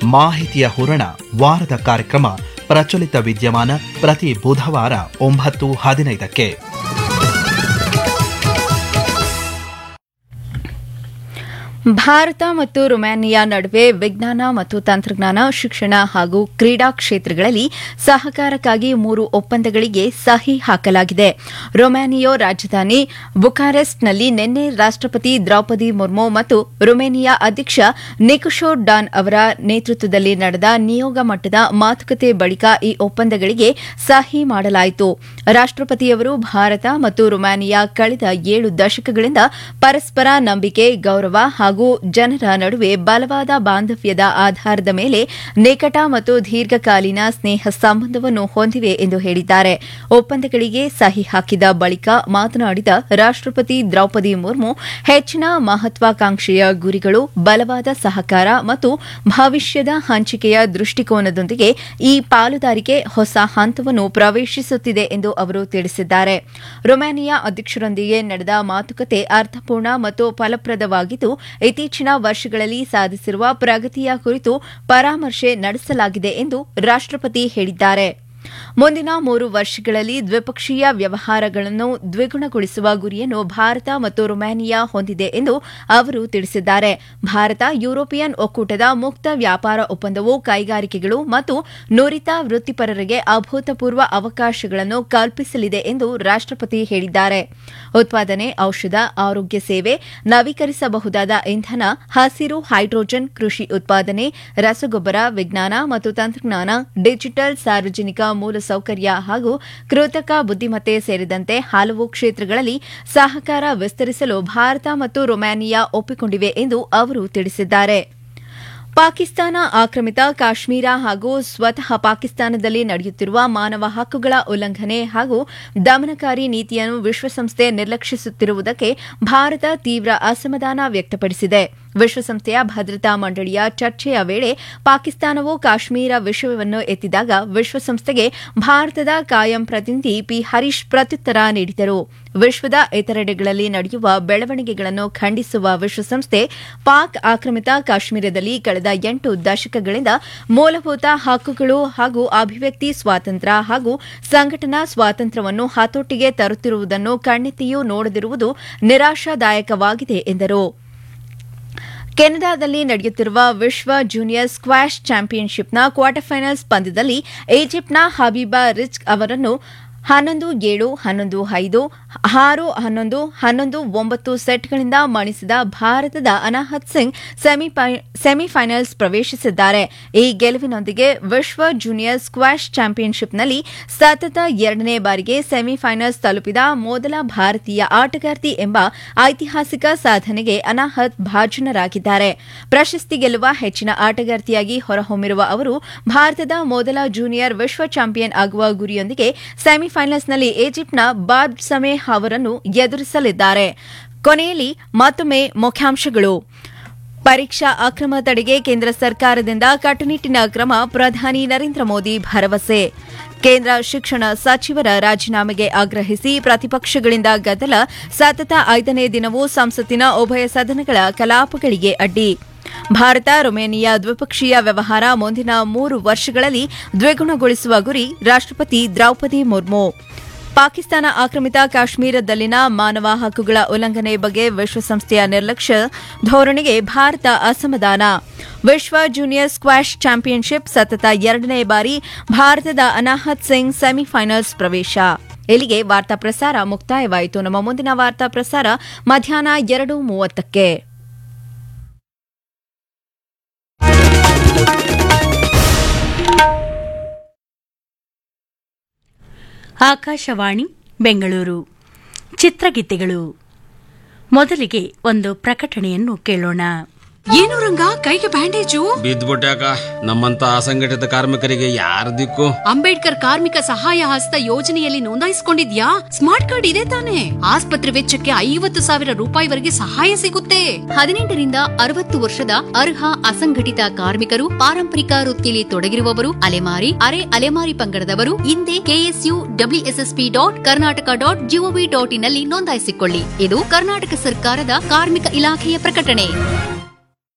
ಮಾಹಿತಿಯ ಹೂರಣ ವಾರದ ಕಾರ್ಯಕ್ರಮ ಪ್ರಚಲಿತ ವಿದ್ಯಮಾನ ಪ್ರತಿ ಬುಧವಾರ 9:15ಕ್ಕೆ. ಭಾರತ ಮತ್ತು ರೊಮೇನಿಯಾ ನಡುವೆ ವಿಜ್ಞಾನ ಮತ್ತು ತಂತ್ರಜ್ಞಾನ, ಶಿಕ್ಷಣ ಹಾಗೂ ಕ್ರೀಡಾ ಕ್ಷೇತ್ರಗಳಲ್ಲಿ ಸಹಕಾರಕ್ಕಾಗಿ 3 ಒಪ್ಪಂದಗಳಿಗೆ ಸಹಿ ಹಾಕಲಾಗಿದೆ. ರೊಮೇನಿಯಾ ರಾಜಧಾನಿ ಬುಕಾರೆಸ್ಟ್ನಲ್ಲಿ ನಿನ್ನೆ ರಾಷ್ಟಪತಿ ದ್ರೌಪದಿ ಮುರ್ಮು ಮತ್ತು ರೊಮೇನಿಯಾ ಅಧ್ಯಕ್ಷ ನಿಕೋಶೋರ್ ಡಾನ್ ಅವರ ನೇತೃತ್ವದಲ್ಲಿ ನಡೆದ ನಿಯೋಗ ಮಟ್ಟದ ಮಾತುಕತೆ ಬಳಿಕ ಈ ಒಪ್ಪಂದಗಳಿಗೆ ಸಹಿ ಮಾಡಲಾಯಿತು. ರಾಷ್ಟಪತಿಯವರು ಭಾರತ ಮತ್ತು ರೊಮೇನಿಯಾ ಕಳೆದ 7 ದಶಕಗಳಿಂದ ಪರಸ್ಪರ ನಂಬಿಕೆ, ಗೌರವ ಹಾಗೂ ಜನರ ನಡುವೆ ಬಲವಾದ ಬಾಂಧವ್ಯದ ಆಧಾರದ ಮೇಲೆ ನಿಕಟ ಮತ್ತು ದೀರ್ಘಕಾಲೀನ ಸ್ನೇಹ ಸಂಬಂಧವನ್ನು ಹೊಂದಿವೆ ಎಂದು ಹೇಳಿದ್ದಾರೆ. ಒಪ್ಪಂದಗಳಿಗೆ ಸಹಿ ಹಾಕಿದ ಬಳಿಕ ಮಾತನಾಡಿದ ರಾಷ್ಟಪತಿ ದ್ರೌಪದಿ ಮುರ್ಮು, ಹೆಚ್ಚಿನ ಮಹತ್ವಾಕಾಂಕ್ಷೆಯ ಗುರಿಗಳು, ಬಲವಾದ ಸಹಕಾರ ಮತ್ತು ಭವಿಷ್ಯದ ಹಂಚಿಕೆಯ ದೃಷ್ಟಿಕೋನದೊಂದಿಗೆ ಈ ಪಾಲುದಾರಿಕೆ ಹೊಸ ಹಂತವನ್ನು ಪ್ರವೇಶಿಸುತ್ತಿದೆ ಎಂದು ಅವರು ತಿಳಿಸಿದ್ದಾರೆ. ರೊಮೇನಿಯಾ ಅಧ್ಯಕ್ಷರೊಂದಿಗೆ ನಡೆದ ಮಾತುಕತೆ ಅರ್ಥಪೂರ್ಣ ಮತ್ತು ಫಲಪ್ರದವಾಗಿದ್ದು, ಇತ್ತೀಚಿನ ವರ್ಷಗಳಲ್ಲಿ ಸಾಧಿಸಿರುವ ಪ್ರಗತಿಯ ಕುರಿತು ಪರಾಮರ್ಶೆ ನಡೆಸಲಾಗಿದೆ ಎಂದು ರಾಷ್ಟಪತಿ ಹೇಳಿದ್ದಾರೆ. ಮುಂದಿನ 3 ವರ್ಷಗಳಲ್ಲಿ ದ್ವಿಪಕ್ಷೀಯ ವ್ಯವಹಾರಗಳನ್ನು ದ್ವಿಗುಣಗೊಳಿಸುವ ಗುರಿಯನ್ನು ಭಾರತ ಮತ್ತು ರೊಮೇನಿಯಾ ಹೊಂದಿದೆ ಎಂದು ಅವರು ತಿಳಿಸಿದ್ದಾರೆ. ಭಾರತ ಯುರೋಪಿಯನ್ ಒಕ್ಕೂಟದ ಮುಕ್ತ ವ್ಯಾಪಾರ ಒಪ್ಪಂದವು ಕೈಗಾರಿಕೆಗಳು ಮತ್ತು ನುರಿತ ವೃತ್ತಿಪರರಿಗೆ ಅಭೂತಪೂರ್ವ ಅವಕಾಶಗಳನ್ನು ಕಲ್ಪಿಸಲಿದೆ ಎಂದು ರಾಷ್ಟಪತಿ ಹೇಳಿದ್ದಾರೆ. ಉತ್ಪಾದನೆ, ಔಷಧ, ಆರೋಗ್ಯ ಸೇವೆ, ನವೀಕರಿಸಬಹುದಾದ ಇಂಧನ, ಹಸಿರು ಹೈಡ್ರೋಜನ್, ಕೃಷಿ ಉತ್ಪಾದನೆ, ರಸಗೊಬ್ಬರ, ವಿಜ್ಞಾನ ಮತ್ತು ತಂತ್ರಜ್ಞಾನ, ಡಿಜಿಟಲ್, ಸಾರ್ವಜನಿಕ ಮೂಲಸೌಕರ್ಯ ಹಾಗೂ ಕೃತಕ ಬುದ್ದಿಮತ್ತೆ ಸೇರಿದಂತೆ ಹಲವು ಕ್ಷೇತ್ರಗಳಲ್ಲಿ ಸಹಕಾರ ವಿಸ್ತರಿಸಲು ಭಾರತ ಮತ್ತು ರೊಮೇನಿಯಾ ಒಪ್ಪಿಕೊಂಡಿವೆ ಎಂದು ಅವರು ತಿಳಿಸಿದ್ದಾರೆ. ಪಾಕಿಸ್ತಾನ ಆಕ್ರಮಿತ ಕಾಶ್ಮೀರ ಹಾಗೂ ಸ್ವತಃ ಪಾಕಿಸ್ತಾನದಲ್ಲಿ ನಡೆಯುತ್ತಿರುವ ಮಾನವ ಹಕ್ಕುಗಳ ಉಲ್ಲಂಘನೆ ಹಾಗೂ ದಮನಕಾರಿ ನೀತಿಯನ್ನು ವಿಶ್ವಸಂಸ್ಥೆ ನಿರ್ಲಕ್ಷಿಸುತ್ತಿರುವುದಕ್ಕೆ ಭಾರತ ತೀವ್ರ ಅಸಮಾಧಾನ ವ್ಯಕ್ತಪಡಿಸಿದೆ. ವಿಶ್ವಸಂಸ್ಥೆಯ ಭದ್ರತಾ ಮಂಡಳಿಯ ಚರ್ಚೆಯ ವೇಳೆ ಪಾಕಿಸ್ತಾನವು ಕಾಶ್ಮೀರ ವಿಷಯವನ್ನು ಎತ್ತಿದಾಗ ವಿಶ್ವಸಂಸ್ಥೆಗೆ ಭಾರತದ ಕಾಯಂ ಪ್ರತಿನಿಧಿ ಪಿ ಹರೀಶ್ ಪ್ರತ್ಯುತ್ತರ ನೀಡಿದರು. ವಿಶ್ವದ ಇತರೆಡೆಗಳಲ್ಲಿ ನಡೆಯುವ ಬೆಳವಣಿಗೆಗಳನ್ನು ಖಂಡಿಸುವ ವಿಶ್ವಸಂಸ್ಥೆ ಪಾಕ್ ಆಕ್ರಮಿತ ಕಾಶ್ಮೀರದಲ್ಲಿ ಕಳೆದ 8 ದಶಕಗಳಿಂದ ಮೂಲಭೂತ ಹಕ್ಕುಗಳು ಹಾಗೂ ಅಭಿವ್ಯಕ್ತಿ ಸ್ವಾತಂತ್ರ್ಯ ಹಾಗೂ ಸಂಘಟನಾ ಸ್ವಾತಂತ್ರ್ಯವನ್ನು ಹತೋಟಿಗೆ ತರುತ್ತಿರುವುದನ್ನು ಕಣ್ಣೆತ್ತಿಯೂ ನೋಡದಿರುವುದು ನಿರಾಶಾದಾಯಕವಾಗಿದೆ ಎಂದರು. ಕೆನಡಾದಲ್ಲಿ ನಡೆಯುತ್ತಿರುವ ವಿಶ್ವ ಜೂನಿಯರ್ ಸ್ಕ್ವಾಷ್ ಚಾಂಪಿಯನ್ಶಿಪ್ನ ಕ್ವಾರ್ಟರ್ ಫೈನಲ್ಸ್ ಪಂದ್ಯದಲ್ಲಿ ಈಜಿಪ್ಟ್ನ ಹಬೀಬಾ ರಿಜ್ಕ್ ಅವರನ್ನು 11-7, 11-5, 6-11, 11-9 ಸೆಟ್ಗಳಿಂದ ಮಣಿಸಿದ ಭಾರತದ ಅನಾಹತ್ ಸಿಂಗ್ ಸೆಮಿಫೈನಲ್ಸ್ ಪ್ರವೇಶಿಸಿದ್ದಾರೆ. ಈ ಗೆಲುವಿನೊಂದಿಗೆ ವಿಶ್ವ ಜೂನಿಯರ್ ಸ್ಕ್ವಾಷ್ ಚಾಂಪಿಯನ್ಶಿಪ್ನಲ್ಲಿ ಸತತ 2ನೇ ಬಾರಿಗೆ ಸೆಮಿಫೈನಲ್ಸ್ ತಲುಪಿದ ಮೊದಲ ಭಾರತೀಯ ಆಟಗಾರ್ತಿ ಎಂಬ ಐತಿಹಾಸಿಕ ಸಾಧನೆಗೆ ಅನಾಹತ್ ಭಾಜನರಾಗಿದ್ದಾರೆ. ಪ್ರಶಸ್ತಿ ಗೆಲ್ಲುವ ಹೆಚ್ಚಿನ ಆಟಗಾರ್ತಿಯಾಗಿ ಹೊರಹೊಮ್ಮಿರುವ ಅವರು ಭಾರತದ ಮೊದಲ ಜೂನಿಯರ್ ವಿಶ್ವ ಚಾಂಪಿಯನ್ ಆಗುವ ಗುರಿಯೊಂದಿಗೆ ಸೆಮಿಫೈನಲ್ಸ್ನಲ್ಲಿ ಈಜಿಪ್ಟ್ನ ಬಾಬ್ ಸಮೇಹ್ ಅವರನ್ನು ಎದುರಿಸಲಿದ್ದಾರೆ. ಕೊನೆಯಲ್ಲಿ ಮತ್ತೊಮ್ಮೆ ಮುಖ್ಯಾಂಶಗಳು. ಪರೀಕ್ಷಾ ಅಕ್ರಮ ತಡೆಗೆ ಕೇಂದ್ರ ಸರ್ಕಾರದಿಂದ ಕಟ್ಟುನಿಟ್ಟಿನ ಕ್ರಮ, ಪ್ರಧಾನಿ ನರೇಂದ್ರ ಮೋದಿ ಭರವಸೆ. ಕೇಂದ್ರ ಶಿಕ್ಷಣ ಸಚಿವರ ರಾಜೀನಾಮೆಗೆ ಆಗ್ರಹಿಸಿ ಪ್ರತಿಪಕ್ಷಗಳಿಂದ ಗದ್ದಲ, ಸತತ 5ನೇ ದಿನವೂ ಸಂಸತ್ತಿನ ಉಭಯ ಸದನಗಳ ಕಲಾಪಗಳಿಗೆ ಅಡ್ಡಿ. ಭಾರತ ರೊಮೇನಿಯಾ ದ್ವಿಪಕ್ಷೀಯ ವ್ಯವಹಾರ ಮುಂದಿನ 3 ವರ್ಷಗಳಲ್ಲಿ ದ್ವಿಗುಣಗೊಳಿಸುವ ಗುರಿ, ರಾಷ್ಟಪತಿ ದ್ರೌಪದಿ ಮುರ್ಮು. ಪಾಕಿಸ್ತಾನ ಆಕ್ರಮಿತ ಕಾಶ್ಮೀರದಲ್ಲಿನ ಮಾನವ ಹಕ್ಕುಗಳ ಉಲ್ಲಂಘನೆ ಬಗ್ಗೆ ವಿಶ್ವಸಂಸ್ಥೆಯ ನಿರ್ಲಕ್ಷ್ಯ ಧೋರಣೆಗೆ ಭಾರತ ಅಸಮಾಧಾನ. ವಿಶ್ವ ಜೂನಿಯರ್ ಸ್ಕ್ವಾಷ್ ಚಾಂಪಿಯನ್ಶಿಪ್ ಸತತ 2ನೇ ಬಾರಿ ಭಾರತದ ಅನಾಹತ್ ಸಿಂಗ್ ಸೆಮಿಫೈನಲ್ಸ್ ಪ್ರವೇಶ. ಇಲ್ಲಿಗೆ ವಾರ್ತಾ ಪ್ರಸಾರ ಮುಕ್ತಾಯವಾಯಿತು. ನಮ್ಮ ಮುಂದಿನ ವಾರ್ತಾ ಪ್ರಸಾರ ಮಧ್ಯಾಹ್ನ 2:30ಕ್ಕೆ. ಆಕಾಶವಾಣಿ ಬೆಂಗಳೂರು. ಚಿತ್ರಗೀತೆಗಳು. ಮೊದಲಿಗೆ ಒಂದು ಪ್ರಕಟಣೆಯನ್ನು ಕೇಳೋಣ. ಏನು ರಂಗ, ಕೈಗೆ ಬ್ಯಾಂಡೇಜು? ಬಿದ್ದ್ಬಿಟ್ಯಾಕ. ನಮ್ಮಂತ ಅಸಂಘಟಿತ ಕಾರ್ಮಿಕರಿಗೆ ಯಾರ ದಿಕ್ಕು? ಅಂಬೇಡ್ಕರ್ ಕಾರ್ಮಿಕ ಸಹಾಯ ಹಸ್ತ ಯೋಜನೆಯಲ್ಲಿ ನೋಂದಾಯಿಸಿಕೊಂಡಿದ್ಯಾ? ಸ್ಮಾರ್ಟ್ ಕಾರ್ಡ್ ಇದೆ ತಾನೆ? ಆಸ್ಪತ್ರೆ ವೆಚ್ಚಕ್ಕೆ 50,000 ರೂಪಾಯಿವರೆಗೆ ಸಹಾಯ ಸಿಗುತ್ತೆ. 18ರಿಂದ 60 ವರ್ಷದ ಅರ್ಹ ಅಸಂಘಟಿತ ಕಾರ್ಮಿಕರು, ಪಾರಂಪರಿಕ ವೃತ್ತಿಯಲ್ಲಿ ತೊಡಗಿರುವವರು, ಅಲೆಮಾರಿ, ಅರೆ ಅಲೆಮಾರಿ ಪಂಗಡದವರು ಹಿಂದೆ KSUWSSP.Karnataka.gov.in ನಲ್ಲಿ ನೋಂದಾಯಿಸಿಕೊಳ್ಳಿ. ಇದು ಕರ್ನಾಟಕ ಸರ್ಕಾರದ ಕಾರ್ಮಿಕ ಇಲಾಖೆಯ ಪ್ರಕಟಣೆ.